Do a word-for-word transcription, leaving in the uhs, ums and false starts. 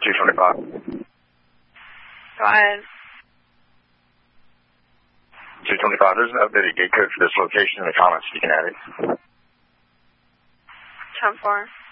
two twenty-five. Go ahead. two twenty-five, there's an updated gate code for this location in the comments. You can add it. ten four.